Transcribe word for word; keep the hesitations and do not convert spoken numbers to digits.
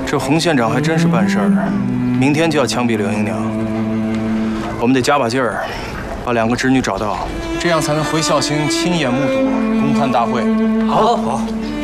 这洪县长还真是办事儿，明天就要枪毙刘英娘。我们得加把劲儿，把两个侄女找到，这样才能回孝兴亲眼目睹公判大会。 好，好。